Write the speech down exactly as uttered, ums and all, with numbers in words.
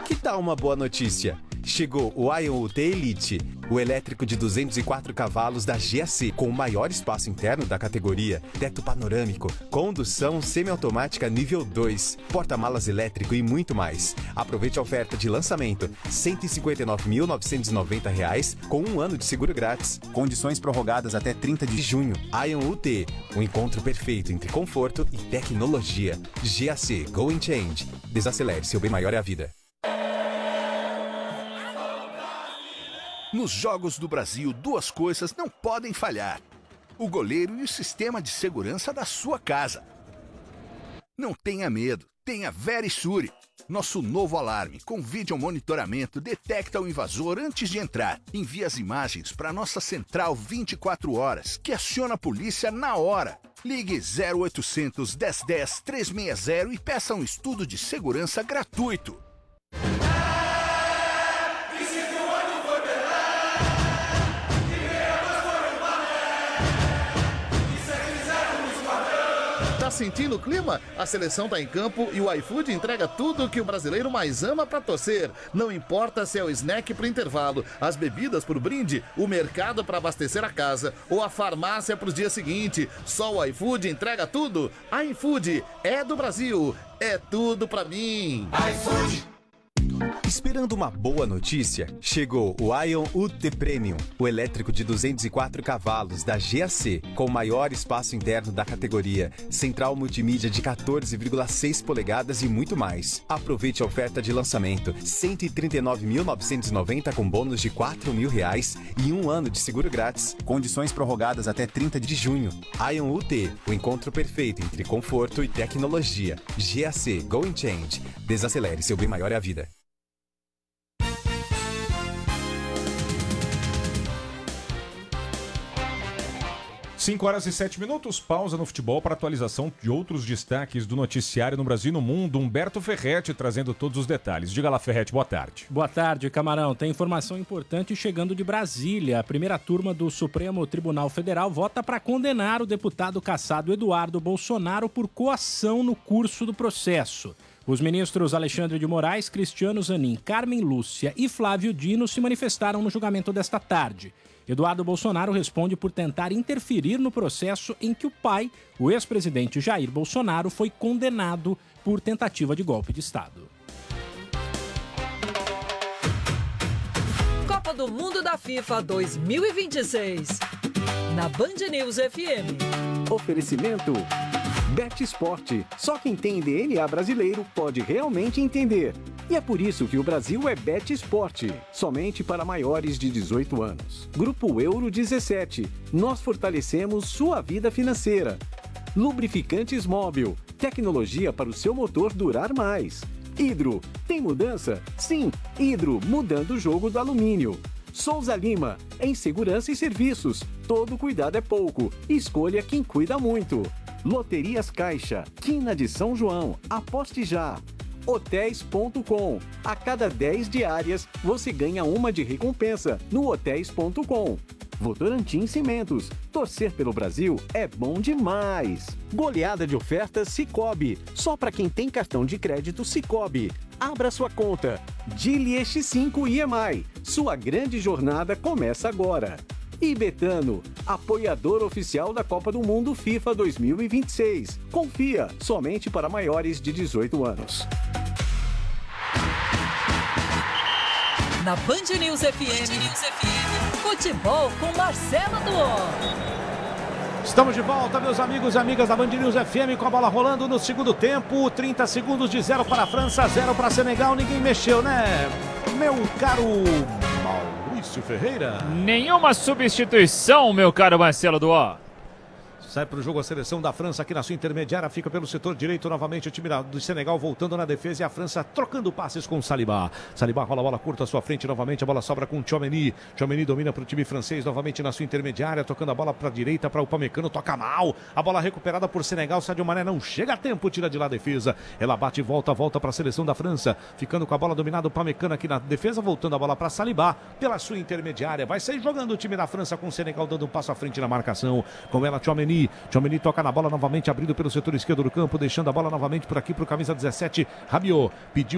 Que tal uma boa notícia? Chegou o Ion U T Elite, o elétrico de duzentos e quatro cavalos da G A C, com o maior espaço interno da categoria, teto panorâmico, condução semiautomática nível dois, porta-malas elétrico e muito mais. Aproveite a oferta de lançamento, cento e cinquenta e nove mil novecentos e noventa reais, com um ano de seguro grátis. Condições prorrogadas até trinta de junho. Ion U T, o encontro perfeito entre conforto e tecnologia. G A C, Go and Change. Desacelere, seu bem maior é a vida. Nos Jogos do Brasil, duas coisas não podem falhar: o goleiro e o sistema de segurança da sua casa. Não tenha medo, tenha Verisure. Nosso novo alarme com vídeo monitoramento detecta o invasor antes de entrar. Envia as imagens para nossa central vinte e quatro horas, que aciona a polícia na hora. Ligue zero oitocentos, dez dez, trezentos e sessenta e peça um estudo de segurança gratuito. Tá sentindo o clima? A seleção tá em campo e o iFood entrega tudo o que o brasileiro mais ama pra torcer. Não importa se é o snack pro intervalo, as bebidas pro brinde, o mercado pra abastecer a casa ou a farmácia pro dia seguinte. Só o iFood entrega tudo. iFood é do Brasil, é tudo pra mim. iFood. Esperando uma boa notícia? Chegou o Ion U T Premium, o elétrico de duzentos e quatro cavalos da G A C, com o maior espaço interno da categoria, central multimídia de quatorze vírgula seis polegadas e muito mais. Aproveite a oferta de lançamento, cento e trinta e nove mil novecentos e noventa com bônus de quatro mil reais e um ano de seguro grátis. Condições prorrogadas até trinta de junho. Ion U T, o encontro perfeito entre conforto e tecnologia. G A C, Go and Change. Desacelere, seu bem maior é a vida. cinco horas e sete minutos, pausa no futebol para atualização de outros destaques do noticiário no Brasil e no mundo. Humberto Ferretti trazendo todos os detalhes. Diga lá, Ferretti, boa tarde. Boa tarde, Camarão. Tem informação importante chegando de Brasília. A primeira turma do Supremo Tribunal Federal vota para condenar o deputado cassado Eduardo Bolsonaro por coação no curso do processo. Os ministros Alexandre de Moraes, Cristiano Zanin, Carmen Lúcia e Flávio Dino se manifestaram no julgamento desta tarde. Eduardo Bolsonaro responde por tentar interferir no processo em que o pai, o ex-presidente Jair Bolsonaro, foi condenado por tentativa de golpe de Estado. Copa do Mundo da FIFA dois mil e vinte e seis. Na Band News F M. Oferecimento Bet Sport. Só quem tem D N A brasileiro pode realmente entender. E é por isso que o Brasil é Bet Sport, somente para maiores de dezoito anos. Grupo Euro dezessete. Nós fortalecemos sua vida financeira. Lubrificantes Móbil. Tecnologia para o seu motor durar mais. Hidro. Tem mudança? Sim, Hidro, mudando o jogo do alumínio. Souza Lima. Em segurança e serviços. Todo cuidado é pouco. Escolha quem cuida muito. Loterias Caixa. Quina de São João. Aposte já. hotéis ponto com. A cada dez diárias, você ganha uma de recompensa no hotéis ponto com. Votorantim Cimentos. Torcer pelo Brasil é bom demais. Goleada de ofertas Sicoob. Só para quem tem cartão de crédito Sicoob. Abra sua conta. Dili X cinco I M I. Sua grande jornada começa agora. E Betano, apoiador oficial da Copa do Mundo FIFA dois mil e vinte e seis. Confia, somente para maiores de dezoito anos. Na Band News F M, Band News F M, futebol com Marcelo Duó. Estamos de volta, meus amigos e amigas da Band News F M, com a bola rolando no segundo tempo. trinta segundos de zero para a França, zero para Senegal. Ninguém mexeu, né, meu caro Maurício Ferreira? Nenhuma substituição, meu caro Marcelo Duó. Sai para o jogo a seleção da França aqui na sua intermediária, fica pelo setor direito novamente o time do Senegal voltando na defesa e a França trocando passes com o Saliba. Saliba rola a bola curta à sua frente novamente, a bola sobra com o Tchouaméni. Tchouaméni domina para o time francês novamente na sua intermediária, tocando a bola para a direita para o Upamecano, toca mal. A bola recuperada por Senegal, Sadio Mané não chega a tempo, tira de lá a defesa. Ela bate e volta, volta para a seleção da França, ficando com a bola dominada o Upamecano aqui na defesa, voltando a bola para Saliba pela sua intermediária. Vai sair jogando o time da França com o Senegal dando um passo à frente na marcação. Com ela Tchouaméni. Tchouaméni toca na bola novamente, abrindo pelo setor esquerdo do campo, deixando a bola novamente por aqui para o camisa dezessete, Rabiot. Pediu